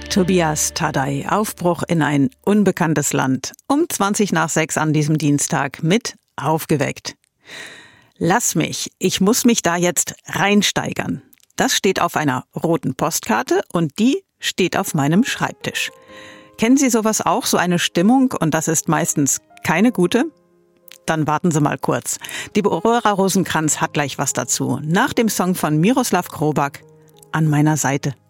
Tobias Tadei, Aufbruch in ein unbekanntes Land. Um 6:20 an diesem Dienstag mit Aufgeweckt. Lass mich, ich muss mich da jetzt reinsteigern. Das steht auf einer roten Postkarte und die steht auf meinem Schreibtisch. Kennen Sie sowas auch, so eine Stimmung, und das ist meistens keine gute? Dann warten Sie mal kurz. Die Aurora Rosenkranz hat gleich was dazu. Nach dem Song von Miroslav Hrobak, An meiner Seite.